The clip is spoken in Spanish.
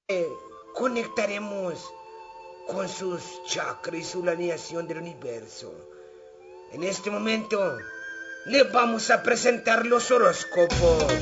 eh, conectaremos con sus chakras y su alineación del universo. En este momento le vamos a presentar los horóscopos.